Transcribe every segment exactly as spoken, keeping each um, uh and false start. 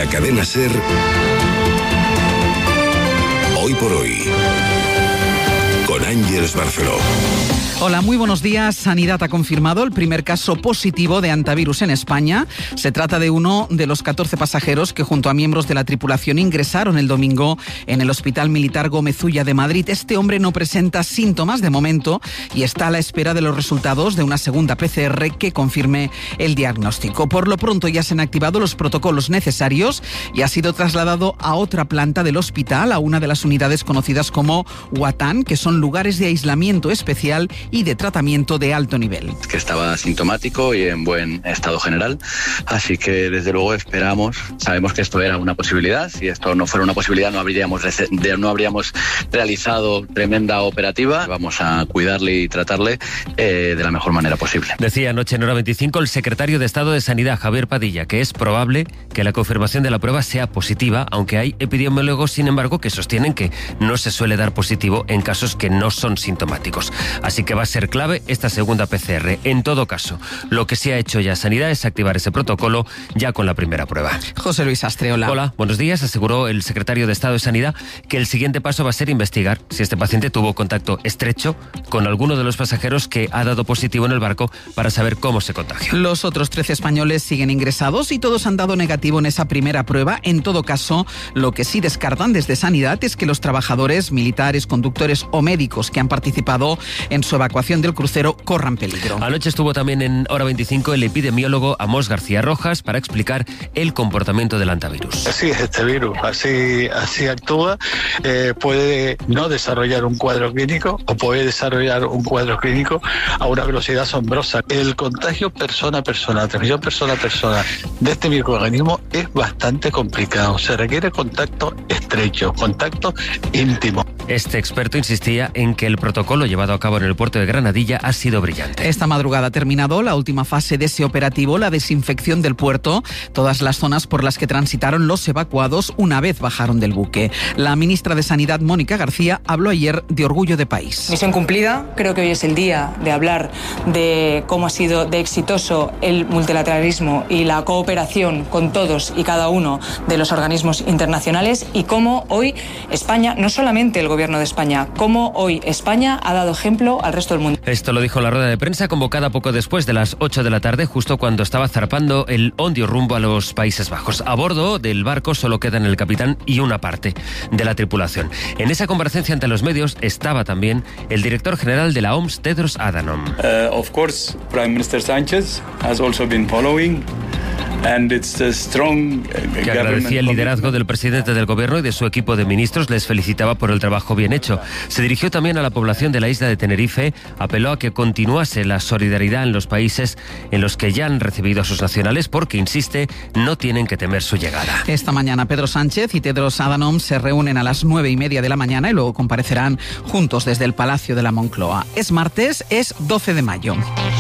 la cadena SER. Hoy por hoy, con Ángeles Barceló. Hola, muy buenos días. Sanidad ha confirmado el primer caso positivo de hantavirus en España. Se trata de uno de los catorce pasajeros que junto a miembros de la tripulación ingresaron el domingo en el Hospital Militar Gómez Ulla de Madrid. Este hombre no presenta síntomas de momento y está a la espera de los resultados de una segunda P C R que confirme el diagnóstico. Por lo pronto ya se han activado los protocolos necesarios y ha sido trasladado a otra planta del hospital, a una de las unidades conocidas como Huatán, que son lugares de aislamiento especial y de tratamiento de alto nivel. Que estaba asintomático y en buen estado general, así que desde luego esperamos, sabemos que esto era una posibilidad, si esto no fuera una posibilidad no habríamos, no habríamos realizado tremenda operativa, vamos a cuidarle y tratarle eh, de la mejor manera posible. Decía anoche en Hora veinticinco el secretario de Estado de Sanidad, Javier Padilla, que es probable que la confirmación de la prueba sea positiva, aunque hay epidemiólogos, sin embargo, que sostienen que no se suele dar positivo en casos que no son sintomáticos. Así que va a ser clave esta segunda P C R. En todo caso, lo que sí ha hecho ya Sanidad es activar ese protocolo ya con la primera prueba. José Luis Astre, hola. Hola, buenos días. Aseguró el secretario de Estado de Sanidad que el siguiente paso va a ser investigar si este paciente tuvo contacto estrecho con alguno de los pasajeros que ha dado positivo en el barco para saber cómo se contagió. Los otros trece españoles siguen ingresados y todos han dado negativo en esa primera prueba. En todo caso, lo que sí descartan desde Sanidad es que los trabajadores, militares, conductores o médicos que han participado en su evacuación del crucero corran peligro. Anoche estuvo también en Hora veinticinco el epidemiólogo Amós García Rojas para explicar el comportamiento del hantavirus. Así es este virus, así, así actúa, eh, puede no desarrollar un cuadro clínico o puede desarrollar un cuadro clínico a una velocidad asombrosa. El contagio persona a persona, transmisión persona a persona de este microorganismo es bastante complicado, se requiere contacto estrecho, contacto íntimo. Este experto insistía en que el protocolo llevado a cabo en el puerto de Granadilla ha sido brillante. Esta madrugada ha terminado la última fase de ese operativo, la desinfección del puerto, todas las zonas por las que transitaron los evacuados una vez bajaron del buque. La ministra de Sanidad, Mónica García, habló ayer de orgullo de país. Misión cumplida. Creo que hoy es el día de hablar de cómo ha sido de exitoso el multilateralismo y la cooperación con todos y cada uno de los organismos internacionales y cómo hoy España, no solamente el gobierno de España, cómo hoy España ha dado ejemplo al resto del mundo. Esto lo dijo en la rueda de prensa convocada poco después de las ocho de la tarde, justo cuando estaba zarpando el Ondio rumbo a los Países Bajos. A bordo del barco solo quedan el capitán y una parte de la tripulación. En esa comparecencia ante los medios estaba también el director general de la O M S, Tedros Adhanom. Uh, of course, Prime Minister Sánchez has also been following. And it's a strong que agradecía el liderazgo del presidente del gobierno y de su equipo de ministros, les felicitaba por el trabajo bien hecho. Se dirigió también a la población de la isla de Tenerife, apeló a que continuase la solidaridad en los países en los que ya han recibido a sus nacionales porque, insiste, no tienen que temer su llegada. Esta mañana Pedro Sánchez y Tedros Adhanom se reúnen a las nueve y media de la mañana y luego comparecerán juntos desde el Palacio de la Moncloa. Es martes, es doce de mayo.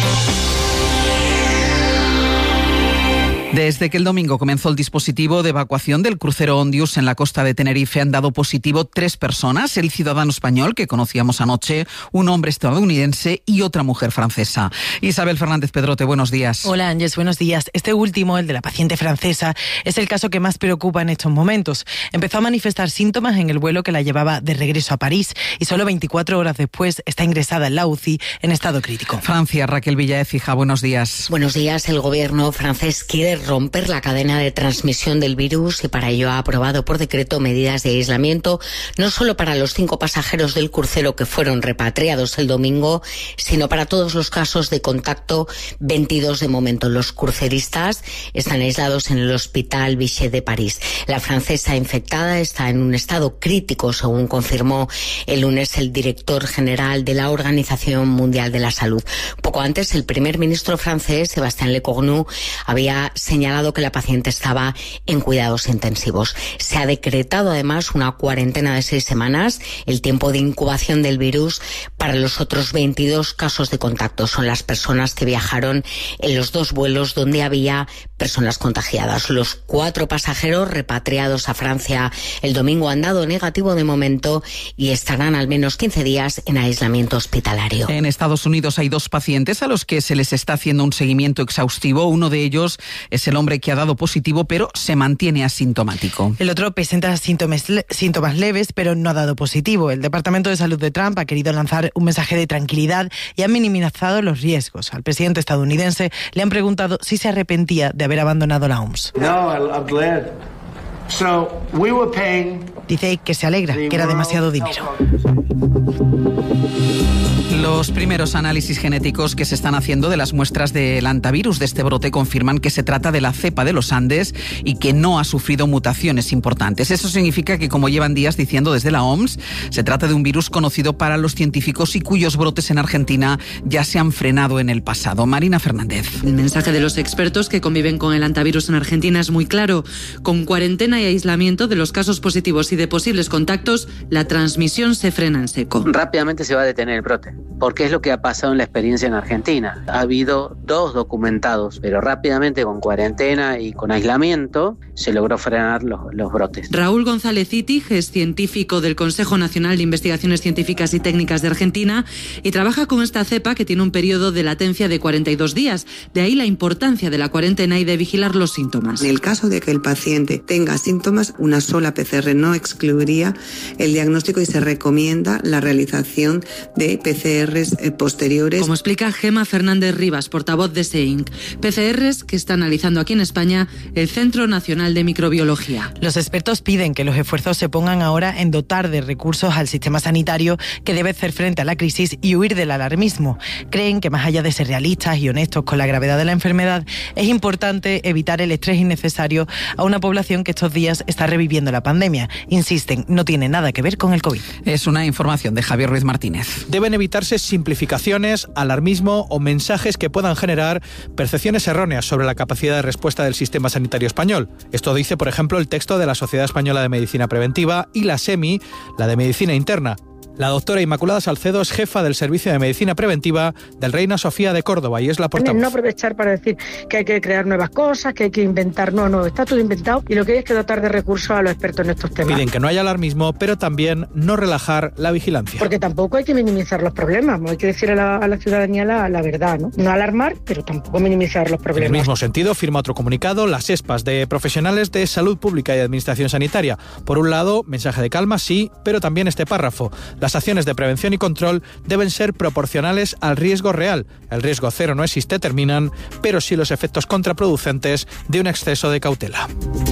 Desde que el domingo comenzó el dispositivo de evacuación del crucero Ondius en la costa de Tenerife han dado positivo tres personas, el ciudadano español que conocíamos anoche, un hombre estadounidense y otra mujer francesa. Isabel Fernández Pedrote, buenos días. Hola Ángeles, buenos días. Este último, el de la paciente francesa, es el caso que más preocupa en estos momentos. Empezó a manifestar síntomas en el vuelo que la llevaba de regreso a París y solo veinticuatro horas después está ingresada en la U C I en estado crítico. Francia, Raquel Villaécija, buenos días. Buenos días. El gobierno francés quiere romper la cadena de transmisión del virus y para ello ha aprobado por decreto medidas de aislamiento no solo para los cinco pasajeros del crucero que fueron repatriados el domingo, sino para todos los casos de contacto, veintidós de momento. Los cruceristas están aislados en el Hospital Vichy de París. La francesa infectada está en un estado crítico, según confirmó el lunes el director general de la Organización Mundial de la Salud. Poco antes, el primer ministro francés, Sébastien Lecornu, había señalado que la paciente estaba en cuidados intensivos. Se ha decretado además una cuarentena de seis semanas, el tiempo de incubación del virus para los otros veintidós casos de contacto. Son las personas que viajaron en los dos vuelos donde había personas contagiadas. Los cuatro pasajeros repatriados a Francia el domingo han dado negativo de momento y estarán al menos quince días en aislamiento hospitalario. En Estados Unidos hay dos pacientes a los que se les está haciendo un seguimiento exhaustivo. Uno de ellos es el hombre que ha dado positivo, pero se mantiene asintomático. El otro presenta síntomas, síntomas leves, pero no ha dado positivo. El Departamento de Salud de Trump ha querido lanzar un mensaje de tranquilidad y ha minimizado los riesgos. Al presidente estadounidense le han preguntado si se arrepentía de haber abandonado la O M S. No, I'm glad. So, we were paying... Dice que se alegra, que era demasiado dinero. Los primeros análisis genéticos que se están haciendo de las muestras del hantavirus de este brote confirman que se trata de la cepa de los Andes y que no ha sufrido mutaciones importantes. Eso significa que, como llevan días diciendo desde la O M S, se trata de un virus conocido para los científicos y cuyos brotes en Argentina ya se han frenado en el pasado. Marina Fernández. El mensaje de los expertos que conviven con el hantavirus en Argentina es muy claro. Con cuarentena y aislamiento de los casos positivos y de posibles contactos, la transmisión se frena en seco. Rápidamente se va a detener el brote, porque es lo que ha pasado en la experiencia en Argentina. Ha habido dos documentados, pero rápidamente con cuarentena y con aislamiento se logró frenar los, los brotes. Raúl González Itig es científico del Consejo Nacional de Investigaciones Científicas y Técnicas de Argentina y trabaja con esta cepa que tiene un periodo de latencia de cuarenta y dos días. De ahí la importancia de la cuarentena y de vigilar los síntomas. En el caso de que el paciente tenga síntomas, una sola P C R no excluiría el diagnóstico y se recomienda la realización de P C Rs posteriores. Como explica Gema Fernández Rivas, portavoz de S E I N C, P C Rs que está analizando aquí en España el Centro Nacional de Microbiología. Los expertos piden que los esfuerzos se pongan ahora en dotar de recursos al sistema sanitario, que debe hacer frente a la crisis y huir del alarmismo. Creen que, más allá de ser realistas y honestos con la gravedad de la enfermedad, es importante evitar el estrés innecesario a una población que estos días está reviviendo la pandemia. Insisten, no tiene nada que ver con el COVID. Es una información de Javier Ruiz Martínez. Deben evitarse simplificaciones, alarmismo o mensajes que puedan generar percepciones erróneas sobre la capacidad de respuesta del sistema sanitario español. Esto dice, por ejemplo, el texto de la Sociedad Española de Medicina Preventiva y la SEMI, la de Medicina Interna. La doctora Inmaculada Salcedo es jefa del Servicio de Medicina Preventiva del Reina Sofía de Córdoba y es la portavoz. No aprovechar para decir que hay que crear nuevas cosas, que hay que inventar. No, no, está todo inventado y lo que hay es que dotar de recursos a los expertos en estos temas. Piden que no haya alarmismo, pero también no relajar la vigilancia. Porque tampoco hay que minimizar los problemas, hay que decir a la, a la ciudadanía la, la verdad, ¿no? No alarmar, pero tampoco minimizar los problemas. En el mismo sentido, firma otro comunicado las ESPAs de profesionales de salud pública y administración sanitaria. Por un lado, mensaje de calma, sí, pero también este párrafo. Las acciones de prevención y control deben ser proporcionales al riesgo real. El riesgo cero no existe, terminan, pero sí los efectos contraproducentes de un exceso de cautela.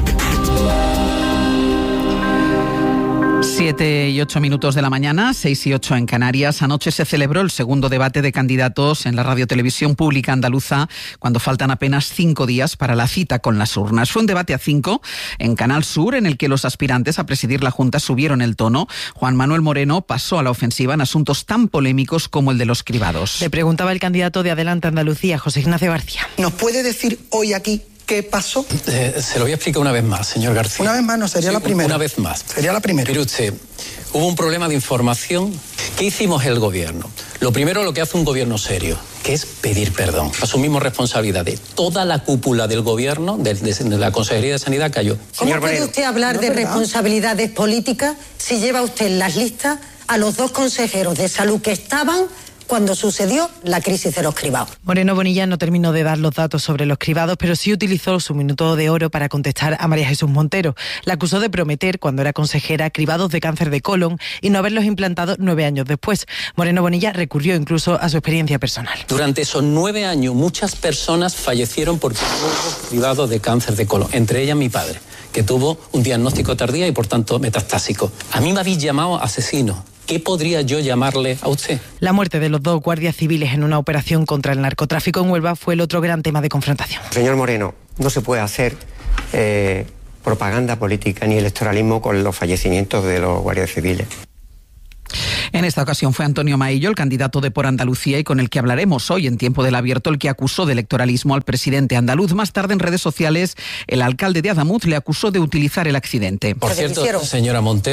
Siete y ocho minutos de la mañana, seis y ocho en Canarias. Anoche se celebró el segundo debate de candidatos en la radiotelevisión pública andaluza, cuando faltan apenas cinco días para la cita con las urnas. Fue un debate a cinco en Canal Sur, en el que los aspirantes a presidir la Junta subieron el tono. Juan Manuel Moreno pasó a la ofensiva en asuntos tan polémicos como el de los cribados. Le preguntaba el candidato de Adelante Andalucía, José Ignacio García. ¿Nos puede decir hoy aquí qué pasó? Eh, se lo voy a explicar una vez más, señor García. Una vez más, no, sería sí, la primera. Una vez más. Sería la primera. Mire usted, hubo un problema de información. ¿Qué hicimos el gobierno? Lo primero, lo que hace un gobierno serio, que es pedir perdón. Asumimos responsabilidades. Toda la cúpula del gobierno, de, de, de la Consejería de Sanidad, cayó. ¿Cómo Señor puede Moreno, usted hablar no de verdad. responsabilidades políticas si lleva usted en las listas a los dos consejeros de salud que estaban cuando sucedió la crisis de los cribados? Moreno Bonilla no terminó de dar los datos sobre los cribados, pero sí utilizó su minuto de oro para contestar a María Jesús Montero. La acusó de prometer, cuando era consejera, cribados de cáncer de colon y no haberlos implantado nueve años después. Moreno Bonilla recurrió incluso a su experiencia personal. Durante esos nueve años, muchas personas fallecieron porque hubo cribados de cáncer de colon, entre ellas mi padre, que tuvo un diagnóstico tardío y, por tanto, metastásico. A mí me habéis llamado asesino. ¿Qué podría yo llamarle a usted? La muerte de los dos guardias civiles en una operación contra el narcotráfico en Huelva fue el otro gran tema de confrontación. Señor Moreno, no se puede hacer eh, propaganda política ni electoralismo con los fallecimientos de los guardias civiles. En esta ocasión fue Antonio Maillo, el candidato de Por Andalucía y con el que hablaremos hoy en Tiempo del Abierto, el que acusó de electoralismo al presidente andaluz. Más tarde, en redes sociales, el alcalde de Adamuz le acusó de utilizar el accidente. Por cierto, señora Montero,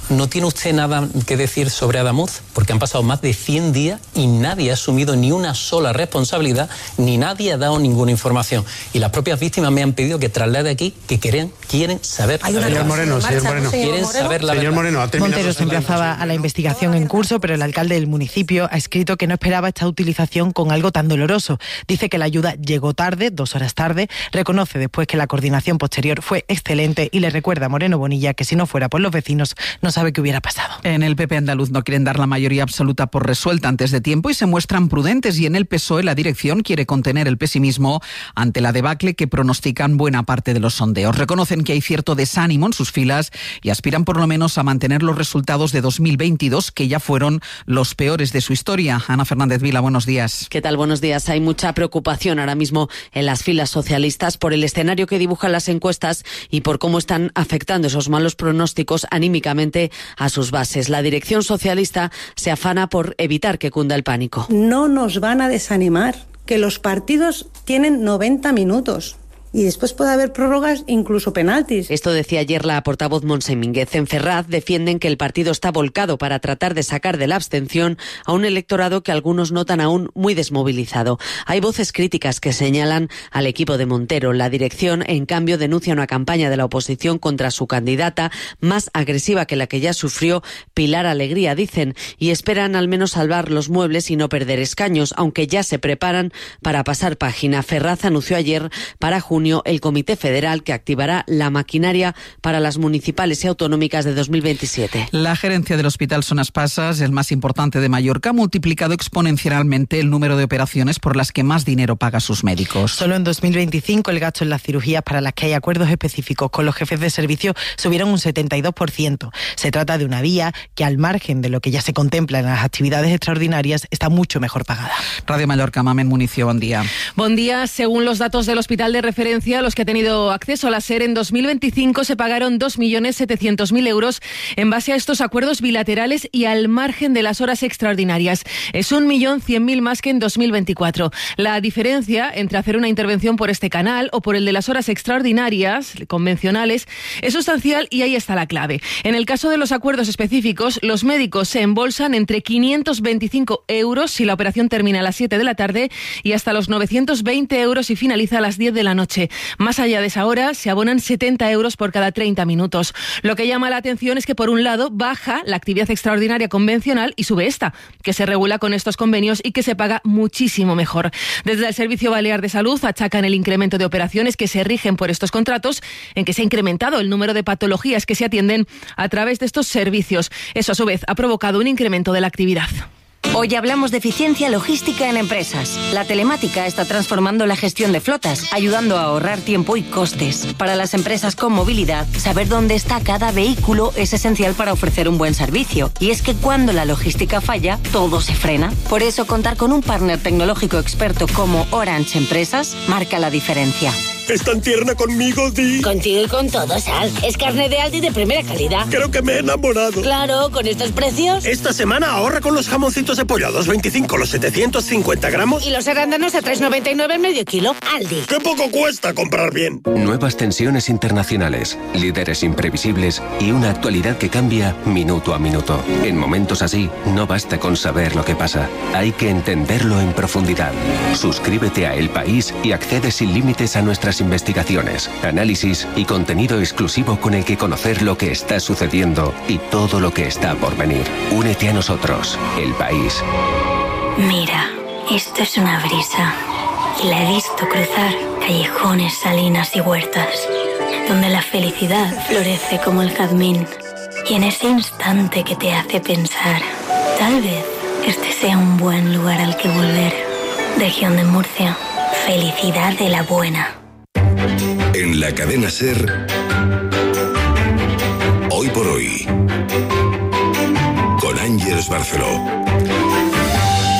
¿no tiene usted nada que decir sobre Adamuz? Porque han pasado más de cien días y nadie ha asumido ni una sola responsabilidad, ni nadie ha dado ninguna información. Y las propias víctimas me han pedido que traslade aquí que quieren, quieren saber la verdad. Señor Moreno, señor Moreno. Quieren saber la Señor verdad. Moreno, ha terminado. Montero se emplazaba a la investigación en curso, pero el alcalde del municipio ha escrito que no esperaba esta utilización con algo tan doloroso. Dice que la ayuda llegó tarde, dos horas tarde, reconoce después que la coordinación posterior fue excelente y le recuerda a Moreno Bonilla que si no fuera por los vecinos no sabe qué hubiera pasado. En el P P andaluz no quieren dar la mayoría absoluta por resuelta antes de tiempo y se muestran prudentes, y en el P S O E la dirección quiere contener el pesimismo ante la debacle que pronostican buena parte de los sondeos. Reconocen que hay cierto desánimo en sus filas y aspiran por lo menos a mantener los resultados de dos mil veintidós, que ya fueron los peores de su historia. Ana Fernández Vila, buenos días. ¿Qué tal? Buenos días. Hay mucha preocupación ahora mismo en las filas socialistas por el escenario que dibujan las encuestas y por cómo están afectando esos malos pronósticos anímicamente a sus bases. La dirección socialista se afana por evitar que cunda el pánico. No nos van a desanimar, que los partidos tienen noventa minutos. Y después puede haber prórrogas, incluso penaltis. Esto decía ayer la portavoz Montse Mínguez. En Ferraz defienden que el partido está volcado para tratar de sacar de la abstención a un electorado que algunos notan aún muy desmovilizado. Hay voces críticas que señalan al equipo de Montero. La dirección, en cambio, denuncia una campaña de la oposición contra su candidata más agresiva que la que ya sufrió Pilar Alegría, dicen, y esperan al menos salvar los muebles y no perder escaños, aunque ya se preparan para pasar página. Ferraz anunció ayer para junio el Comité Federal que activará la maquinaria para las municipales y autonómicas de dos mil veintisiete. La gerencia del Hospital Son Espasas, el más importante de Mallorca, ha multiplicado exponencialmente el número de operaciones por las que más dinero paga a sus médicos. Solo en dos mil veinticinco el gasto en las cirugías para las que hay acuerdos específicos con los jefes de servicio subieron un setenta y dos por ciento. Se trata de una vía que, al margen de lo que ya se contempla en las actividades extraordinarias, está mucho mejor pagada. Radio Mallorca, Mamen Municio, buen día. Buen día. Según los datos del Hospital de Referencia, los que ha tenido acceso a la SER, en dos mil veinticinco se pagaron dos millones setecientos mil euros en base a estos acuerdos bilaterales y al margen de las horas extraordinarias. Es un millón cien mil más que en dos mil veinticuatro. La diferencia entre hacer una intervención por este canal o por el de las horas extraordinarias convencionales es sustancial, y ahí está la clave. En el caso de los acuerdos específicos, los médicos se embolsan entre quinientos veinticinco euros si la operación termina a las siete de la tarde y hasta los novecientos veinte euros si finaliza a las diez de la noche. Más allá de esa hora, se abonan setenta euros por cada treinta minutos. Lo que llama la atención es que, por un lado, baja la actividad extraordinaria convencional y sube esta, que se regula con estos convenios y que se paga muchísimo mejor. Desde el Servicio Balear de Salud achacan el incremento de operaciones que se rigen por estos contratos, en que se ha incrementado el número de patologías que se atienden a través de estos servicios. Eso, a su vez, ha provocado un incremento de la actividad. Hoy hablamos de eficiencia logística en empresas. La telemática está transformando la gestión de flotas, ayudando a ahorrar tiempo y costes. Para las empresas con movilidad, saber dónde está cada vehículo es esencial para ofrecer un buen servicio. Y es que cuando la logística falla, todo se frena. Por eso, contar con un partner tecnológico experto como Orange Empresas marca la diferencia. Es tan tierna conmigo, Di. Contigo y con todo, Sal. Es carne de Aldi de primera calidad. Creo que me he enamorado. Claro, con estos precios. Esta semana ahorra con los jamoncitos de pollo a dos veinticinco los setecientos cincuenta gramos. Y los arándanos a tres noventa y nueve el medio kilo. Aldi. ¡Qué poco cuesta comprar bien! Nuevas tensiones internacionales, líderes imprevisibles y una actualidad que cambia minuto a minuto. En momentos así, no basta con saber lo que pasa. Hay que entenderlo en profundidad. Suscríbete a El País y accede sin límites a nuestras investigaciones, análisis y contenido exclusivo con el que conocer lo que está sucediendo y todo lo que está por venir. Únete a nosotros, El País. Mira, esto es una brisa y la he visto cruzar callejones, salinas y huertas, donde la felicidad florece como el jazmín. Y en ese instante que te hace pensar, tal vez este sea un buen lugar al que volver. Región de Murcia, felicidad de la buena. En la cadena SER, Hoy por Hoy, con Ángeles Barceló.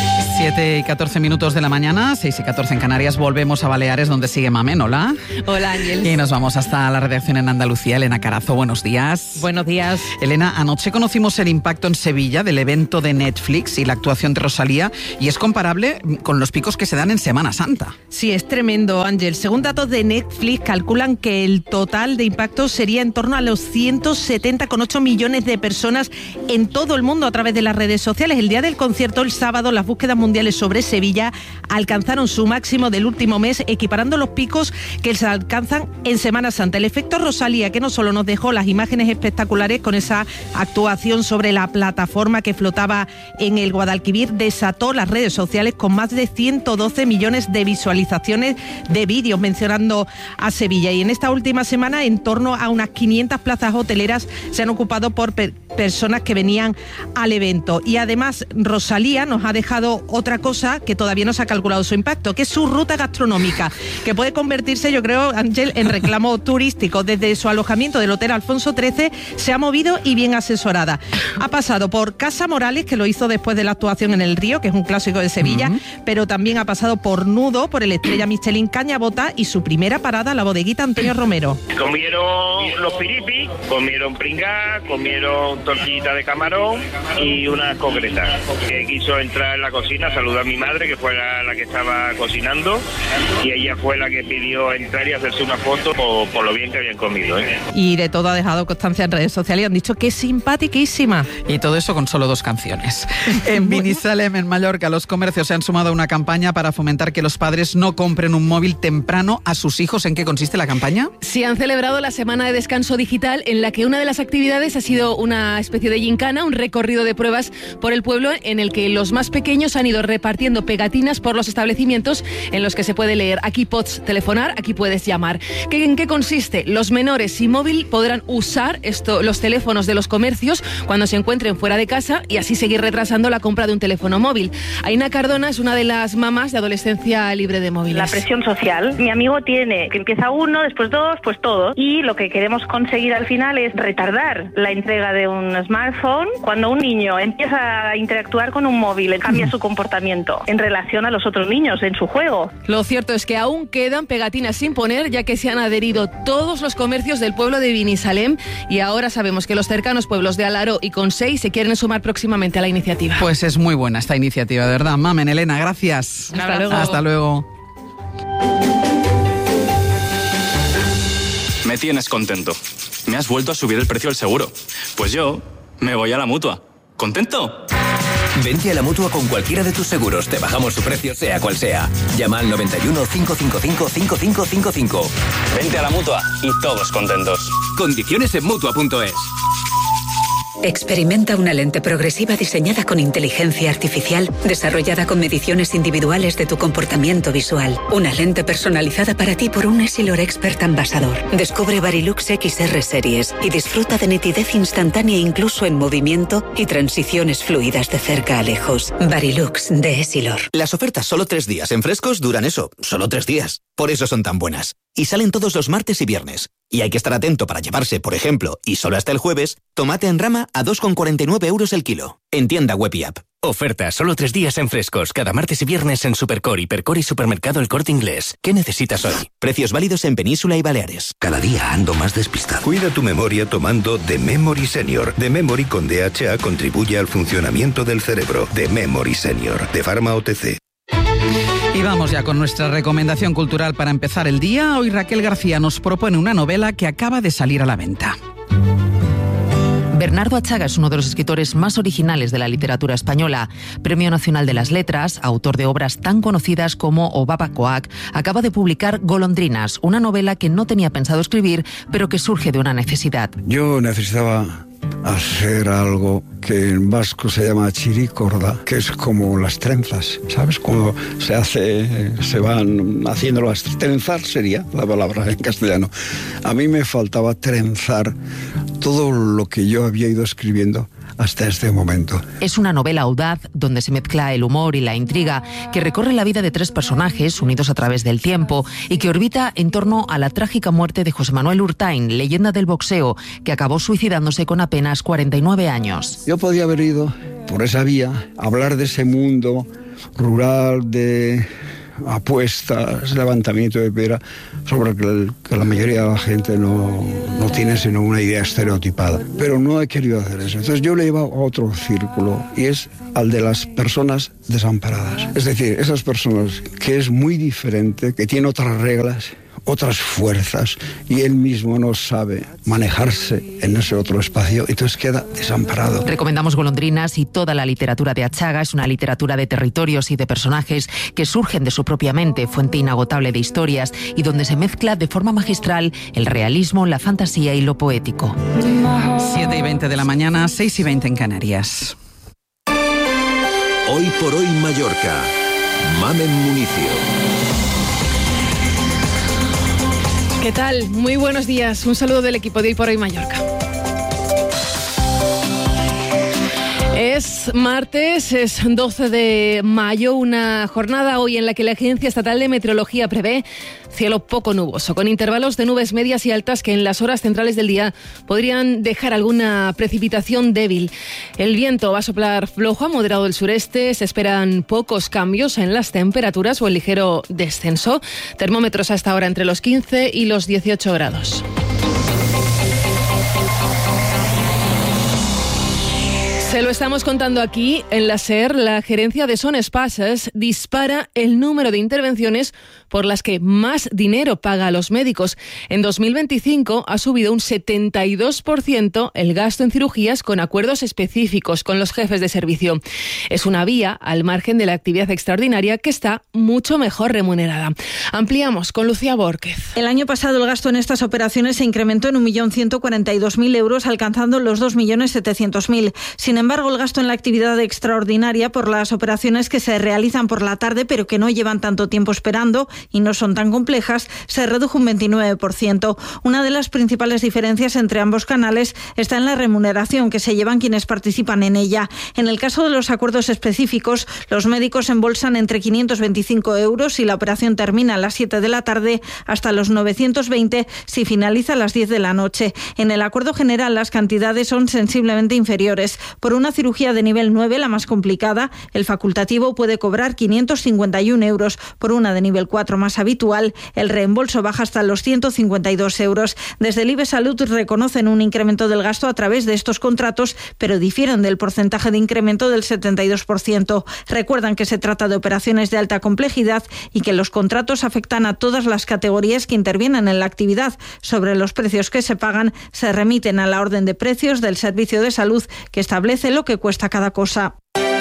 siete y catorce minutos de la mañana, seis y catorce en Canarias, volvemos a Baleares, donde sigue Mamen. Hola. Hola, Ángel. Y nos vamos hasta la redacción en Andalucía. Elena Carazo, buenos días. Buenos días. Elena, anoche conocimos el impacto en Sevilla del evento de Netflix y la actuación de Rosalía, y es comparable con los picos que se dan en Semana Santa. Sí, es tremendo, Ángel. Según datos de Netflix, calculan que el total de impacto sería en torno a los ciento setenta coma ocho millones de personas en todo el mundo a través de las redes sociales. El día del concierto, el sábado, las búsquedas mundiales sobre Sevilla alcanzaron su máximo del último mes, equiparando los picos que se alcanzan en Semana Santa. El efecto Rosalía, que no solo nos dejó las imágenes espectaculares con esa actuación sobre la plataforma que flotaba en el Guadalquivir, desató las redes sociales con más de ciento doce millones de visualizaciones de vídeos mencionando a Sevilla. Y en esta última semana, en torno a unas quinientas plazas hoteleras se han ocupado por per- personas que venían al evento. Y además, Rosalía nos ha dejado otra cosa que todavía no se ha calculado su impacto, que es su ruta gastronómica, que puede convertirse, yo creo, Ángel, en reclamo turístico. Desde su alojamiento del Hotel Alfonso trece se ha movido y bien asesorada. Ha pasado por Casa Morales, que lo hizo después de la actuación en El Río, que es un clásico de Sevilla, uh-huh. pero también ha pasado por Nudo, por el Estrella Michelin Cañabota y su primera parada, la bodeguita Antonio Romero. Comieron los piripis, comieron pringá, comieron tortillita de camarón y una concretas. Que quiso entrar en la cocina, saludar a mi madre, que fue la, la que estaba cocinando, y ella fue la que pidió entrar y hacerse una foto por, por lo bien que habían comido, ¿eh? Y de todo ha dejado constancia en redes sociales y han dicho que es simpaticísima. Y todo eso con solo dos canciones. En Binissalem, en Mallorca, los comercios se han sumado a una campaña para fomentar que los padres no compren un móvil temprano a sus hijos. ¿En qué consiste la campaña? Sí, han celebrado la semana de descanso digital, en la que una de las actividades ha sido una especie de gincana, un recorrido de pruebas por el pueblo, en el que los más pequeños han ido repartiendo pegatinas por los establecimientos en los que se puede leer: aquí pots telefonar, aquí puedes llamar. ¿Qué, ¿En qué consiste? Los menores sin móvil podrán usar esto, los teléfonos de los comercios cuando se encuentren fuera de casa, y así seguir retrasando la compra de un teléfono móvil. Aina Cardona es una de las mamás de Adolescencia Libre de Móviles. La presión social. Mi amigo tiene que empieza uno, después dos, pues todos. Y lo que queremos conseguir al final es retardar la entrega de un smartphone. Cuando un niño empieza a interactuar con un móvil, cambia su comportamiento en relación a los otros niños en su juego. Lo cierto es que aún quedan pegatinas sin poner, ya que se han adherido todos los comercios del pueblo de Binissalem, y ahora sabemos que los cercanos pueblos de Alaró y Consell se quieren sumar próximamente a la iniciativa. Pues es muy buena esta iniciativa, de verdad. Mamen, Elena, gracias. Hasta luego. Hasta luego. Me tienes contento. Me has vuelto a subir el precio del seguro. Pues yo me voy a la Mutua. ¿Contento? Vente a la Mutua con cualquiera de tus seguros. Te bajamos su precio, sea cual sea. Llama al noventa y uno, cinco cinco cinco, cinco cinco cinco cinco. Vente a la Mutua y todos contentos. Condiciones en Mutua punto es. Experimenta una lente progresiva diseñada con inteligencia artificial, desarrollada con mediciones individuales de tu comportamiento visual. Una lente personalizada para ti por un Essilor Expert Ambassador. Descubre Varilux X R Series y disfruta de nitidez instantánea incluso en movimiento y transiciones fluidas de cerca a lejos. Varilux de Essilor. Las ofertas solo tres días en Frescos duran eso, solo tres días. Por eso son tan buenas. Y salen todos los martes y viernes. Y hay que estar atento para llevarse, por ejemplo, y solo hasta el jueves, tomate en rama a dos con cuarenta y nueve euros el kilo. En tienda web y app. Oferta solo tres días en Frescos, cada martes y viernes en Supercore, Hipercore y Supermercado El Corte Inglés. ¿Qué necesitas hoy? Precios válidos en Península y Baleares. Cada día ando más despistado. Cuida tu memoria tomando The Memory Senior. The Memory con D H A contribuye al funcionamiento del cerebro. The Memory Senior, de Pharma O T C. Y vamos ya con nuestra recomendación cultural para empezar el día. Hoy Raquel García nos propone una novela que acaba de salir a la venta. Bernardo Achaga es uno de los escritores más originales de la literatura española. Premio Nacional de las Letras, autor de obras tan conocidas como Obabacoac, acaba de publicar Golondrinas, una novela que no tenía pensado escribir, pero que surge de una necesidad. Yo necesitaba hacer algo que en vasco se llama chiricorda, que es como las trenzas, ¿sabes? Cuando se hace, se van haciendo las trenzar, sería la palabra en castellano. A mí me faltaba trenzar todo lo que yo había ido escribiendo hasta este momento. Es una novela audaz donde se mezcla el humor y la intriga, que recorre la vida de tres personajes unidos a través del tiempo y que orbita en torno a la trágica muerte de José Manuel Urtain, leyenda del boxeo, que acabó suicidándose con apenas cuarenta y nueve años. Yo podía haber ido por esa vía, hablar de ese mundo rural de apuestas, levantamiento de piedra, sobre que, el, que la mayoría de la gente no, no tiene sino una idea estereotipada. Pero no he querido hacer eso. Entonces yo le he llevado a otro círculo, y es al de las personas desamparadas. Es decir, esas personas que es muy diferente, que tienen otras reglas, otras fuerzas, y él mismo no sabe manejarse en ese otro espacio, entonces queda desamparado. Recomendamos Golondrinas y toda la literatura de Achaga. Es una literatura de territorios y de personajes que surgen de su propia mente, fuente inagotable de historias, y donde se mezcla de forma magistral el realismo, la fantasía y lo poético. siete y veinte de la mañana, seis y veinte en Canarias. Hoy por hoy Mallorca. Mamen Municio. ¿Qué tal? Muy buenos días. Un saludo del equipo de Hoy por Hoy Mallorca. Es martes, es doce de mayo, una jornada hoy en la que la Agencia Estatal de Meteorología prevé cielo poco nuboso, con intervalos de nubes medias y altas que en las horas centrales del día podrían dejar alguna precipitación débil. El viento va a soplar flojo a moderado del sureste, se esperan pocos cambios en las temperaturas o el ligero descenso. Termómetros hasta ahora entre los quince y los dieciocho grados. Se lo estamos contando aquí en la SER. La gerencia de Son Espases dispara el número de intervenciones por las que más dinero paga a los médicos. En dos mil veinticinco ha subido un setenta y dos por ciento el gasto en cirugías con acuerdos específicos con los jefes de servicio. Es una vía al margen de la actividad extraordinaria que está mucho mejor remunerada. Ampliamos con Lucía Bórquez. El año pasado el gasto en estas operaciones se incrementó en un millón ciento cuarenta y dos mil euros, alcanzando los dos millones setecientos mil. Sin embargo, el gasto en la actividad extraordinaria por las operaciones que se realizan por la tarde, pero que no llevan tanto tiempo esperando y no son tan complejas, se redujo un veintinueve por ciento. Una de las principales diferencias entre ambos canales está en la remuneración que se llevan quienes participan en ella. En el caso de los acuerdos específicos, los médicos embolsan entre quinientos veinticinco euros si la operación termina a las siete de la tarde, hasta los novecientos veinte si finaliza a las diez de la noche. En el acuerdo general, las cantidades son sensiblemente inferiores. Por una cirugía de nivel nueve, la más complicada, el facultativo puede cobrar quinientos cincuenta y uno euros. Por una de nivel cuatro más habitual, el reembolso baja hasta los ciento cincuenta y dos euros. Desde el I B E Salud reconocen un incremento del gasto a través de estos contratos, pero difieren del porcentaje de incremento del setenta y dos por ciento. Recuerdan que se trata de operaciones de alta complejidad y que los contratos afectan a todas las categorías que intervienen en la actividad. Sobre los precios que se pagan, se remiten a la orden de precios del Servicio de Salud, que establece lo que cuesta cada cosa.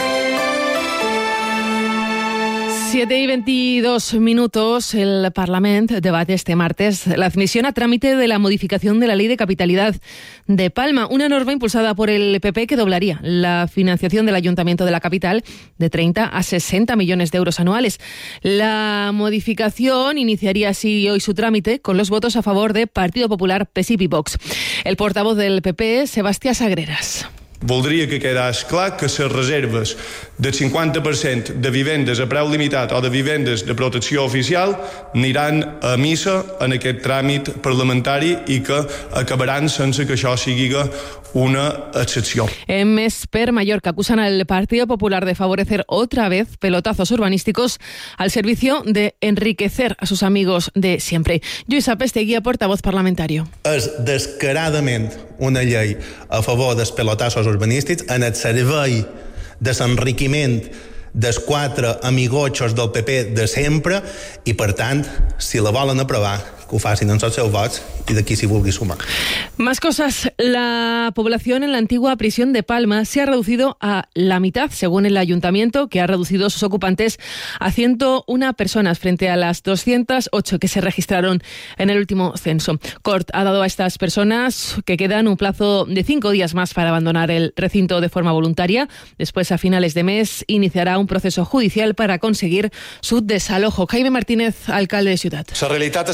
siete y veintidós minutos. El Parlamento debate este martes la admisión a trámite de la modificación de la Ley de Capitalidad de Palma, una norma impulsada por el P P que doblaría la financiación del Ayuntamiento de la capital de treinta a sesenta millones de euros anuales. La modificación iniciaría así hoy su trámite con los votos a favor de Partido Popular, P S I P i Vox. El portavoz del P P, Sebastià Sagreras. Voldria que quedés clar que les reserves del cinquanta per cent de vivendes a preu limitat o de vivendes de protecció oficial aniran a missa en aquest tràmit parlamentari i que acabaran sense que això sigui una excepció. En Més per Mallorca acusan al Partido Popular de favorecer otra vez pelotazos urbanísticos al servicio de enriquecer a sus amigos de siempre. Lluís Apesteguía, portavoz parlamentario. És descaradament una llei a favor dels pelotazos urbanístics en el servei de l'enriquiment dels quatre amigotxos del P P de sempre i, per tant, si la volen aprovar, que ho facin amb els seus vots y de aquí si vulgui sumar. Más cosas. La población en la antigua prisión de Palma se ha reducido a la mitad, según el ayuntamiento, que ha reducido sus ocupantes a ciento una personas frente a las doscientas ocho que se registraron en el último censo. Cort ha dado a estas personas que quedan un plazo de cinco días más para abandonar el recinto de forma voluntaria. Después, a finales de mes, iniciará un proceso judicial para conseguir su desalojo. Jaime Martínez, alcalde de Ciutat. La realitat és que si tot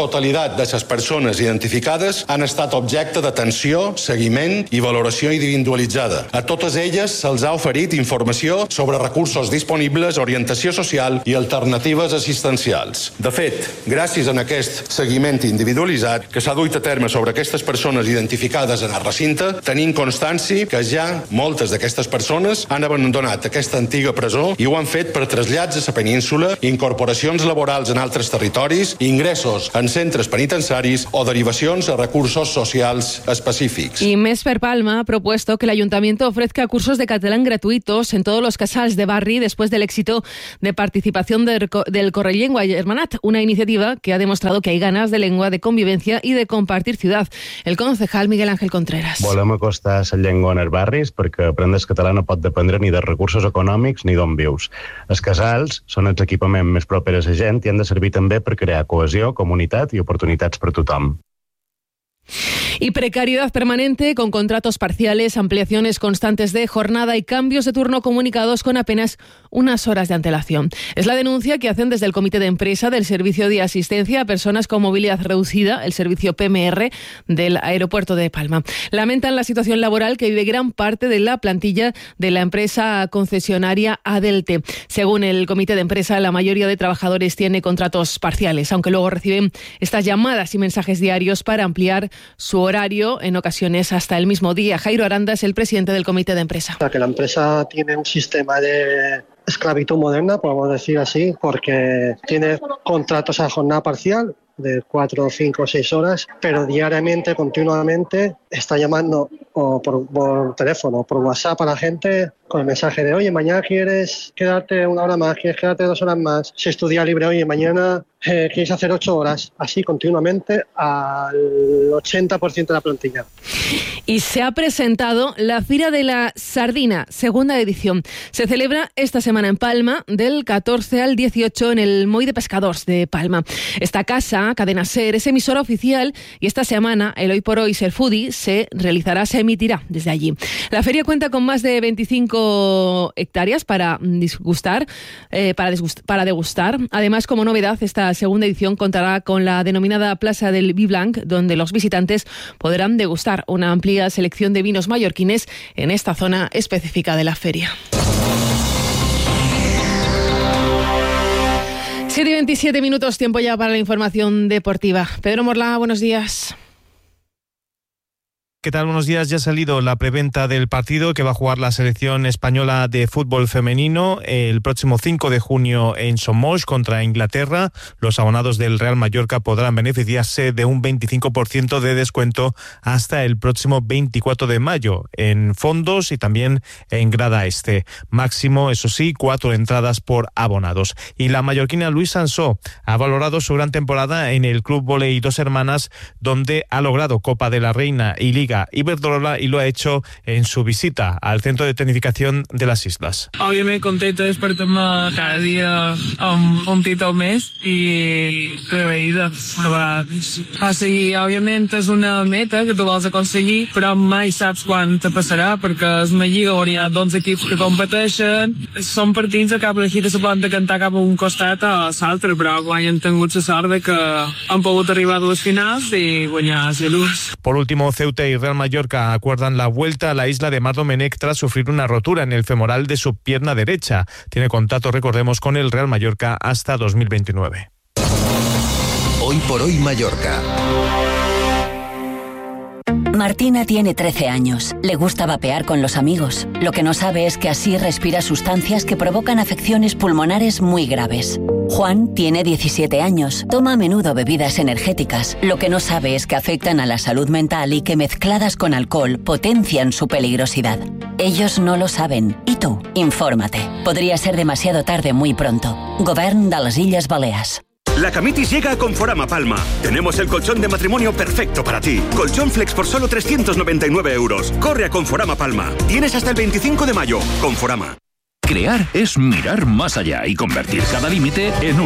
totalitat de les persones identificades han estat objecte d'atenció, seguiment i valoració individualitzada. A totes elles se'ls ha oferit informació sobre recursos disponibles, orientació social i alternatives assistencials. De fet, gràcies a aquest seguiment individualitzat que s'ha duit a terme sobre aquestes persones identificades en el recinte, tenim constància que ja moltes d'aquestes persones han abandonat aquesta antiga presó i ho han fet per trasllats a la península, incorporacions laborals en altres territoris, ingressos en centres penitenciaris o derivacions a recursos socials específics. Y Més per Palma ha propuesto que el Ayuntamiento ofrezca cursos de catalán gratuitos en todos los casals de barri después del éxito de participación del, del Correllengua i Hermanat, una iniciativa que ha demostrado que hay ganas de lengua, de convivencia y de compartir ciudad. El concejal Miguel Ángel Contreras. Volem acostar la llengua en els barris perquè aprendre el català no pot dependre ni de recursos econòmics ni d'on vius. Els casals són els equipaments més propers a la gent i han de servir també per crear cohesió, comunitat i oportunitats per tothom. Y precariedad permanente con contratos parciales, ampliaciones constantes de jornada y cambios de turno comunicados con apenas unas horas de antelación. Es la denuncia que hacen desde el Comité de Empresa del Servicio de Asistencia a Personas con Movilidad Reducida, el servicio P M R del Aeropuerto de Palma. Lamentan la situación laboral que vive gran parte de la plantilla de la empresa concesionaria Adelte. Según el Comité de Empresa, la mayoría de trabajadores tiene contratos parciales, aunque luego reciben estas llamadas y mensajes diarios para ampliar su horario, en ocasiones hasta el mismo día. Jairo Aranda es el presidente del Comité de Empresa. Que la empresa tiene un sistema de esclavitud moderna, podemos decir así, porque tiene contratos a jornada parcial de cuatro, cinco, seis horas, pero diariamente, continuamente, está llamando o por, por teléfono o por WhatsApp a la gente con el mensaje de oye, mañana quieres quedarte una hora más, quieres quedarte dos horas más, si es tu día libre, oye, mañana eh, quieres hacer ocho horas, así continuamente al ochenta por ciento de la plantilla. Y se ha presentado la Fira de la Sardina, segunda edición. Se celebra esta semana en Palma, del catorce al dieciocho, en el Moll de Pescadors de Palma. Esta casa, Cadena Ser, es emisora oficial y esta semana el Hoy por Hoy Ser Foodie se realizará, se emitirá desde allí. La feria cuenta con más de veinticinco hectáreas para disgustar, eh, para, disgust- para degustar. Además, como novedad, esta segunda edición contará con la denominada Plaza del Vi Blanc, donde los visitantes podrán degustar una amplia selección de vinos mallorquines en esta zona específica de la feria. siete y veintisiete minutos, tiempo ya para la información deportiva. Pedro Morlá, buenos días. ¿Qué tal? Buenos días. Ya ha salido la preventa del partido que va a jugar la selección española de fútbol femenino el próximo cinco de junio en Somos contra Inglaterra. Los abonados del Real Mallorca podrán beneficiarse de un veinticinco por ciento de descuento hasta el próximo veinticuatro de mayo en fondos y también en grada este. Máximo, eso sí, cuatro entradas por abonados. Y la mallorquina Luis Sansó ha valorado su gran temporada en el Club Voley Dos Hermanas, donde ha logrado Copa de la Reina y Liga Iberdrola, y lo ha hecho en su visita al centro de tecnificación de las islas. Obviamente contento de despertarme cada día un puntito al mes y preveída. Así, obviamente és una meta que tu vols aconseguir, però mai saps quan te passarà, perquè és una lliga on hi ha dotze equips que competeixen, són partits a cap de gira se poden decantar cap a un costat o a l'altre, però guany han tingut la sort de que han pogut arribar a dues finals i guanyar a l'ús. Por último, Ceuta y Real Mallorca acuerdan la vuelta a la isla de Mar Domènec tras sufrir una rotura en el femoral de su pierna derecha. Tiene contrato, recordemos, con el Real Mallorca hasta dos mil veintinueve. Hoy por hoy Mallorca. Martina tiene trece años. Le gusta vapear con los amigos. Lo que no sabe es que así respira sustancias que provocan afecciones pulmonares muy graves. Juan tiene diecisiete años. Toma a menudo bebidas energéticas. Lo que no sabe es que afectan a la salud mental y que mezcladas con alcohol potencian su peligrosidad. Ellos no lo saben. ¿Y tú? Infórmate. Podría ser demasiado tarde muy pronto. Govern de les Illes Balears. La Camitis llega a Conforama Palma. Tenemos el colchón de matrimonio perfecto para ti. Colchón Flex por solo trescientos noventa y nueve euros. Corre a Conforama Palma. Tienes hasta el veinticinco de mayo. Conforama. Crear es mirar más allá y convertir cada límite en un